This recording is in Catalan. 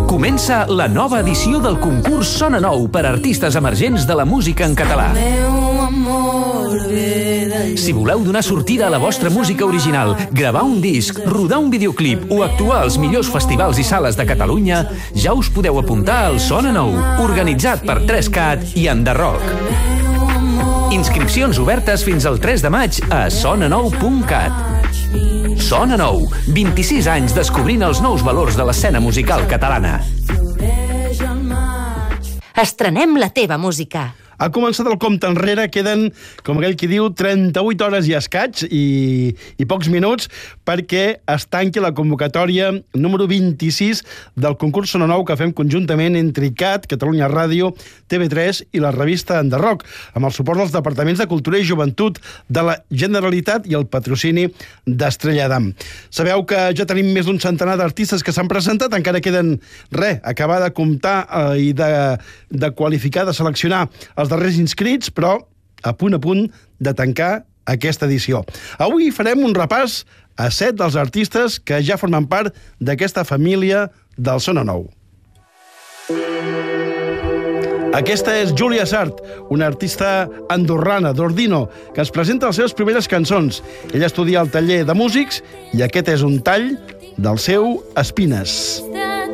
Comença la nova edició del concurs Sona Nou per a artistes emergents de la música en català. Si voleu donar sortida a la vostra música original, gravar un disc, rodar un videoclip o actuar als millors festivals i sales de Catalunya, ja us podeu apuntar al Sona Nou, organitzat per 3Cat i Enderrock. Inscripcions obertes fins al 3 de maig a sonanou.cat. Sona Nou, 26 anys descobrint els nous valors de l'escena musical catalana. Estrenem la teva música. Ha començat el compte enrere, queden, com aquell qui diu, 38 hores i escaig i pocs minuts perquè es tanqui la convocatòria número 26 del concurs Sona Nou que fem conjuntament entre ICAT, Catalunya Ràdio, TV3 i la revista Enderrock, amb el suport dels Departaments de Cultura i Joventut de la Generalitat i el patrocini d'Estrella Damm. Sabeu que ja tenim més d'un centenar d'artistes que s'han presentat, encara queden acabar de comptar i de qualificar, de seleccionar els darrers inscrits, però a punt de tancar aquesta edició. Avui farem un repàs a 7 dels artistes que ja formen part d'aquesta família del Sona Nou. Aquesta és Júlia Sart, una artista andorrana, d'Ordino, que ens presenta les seves primeres cançons. Ella estudia al taller de músics i aquest és un tall del seu Espines.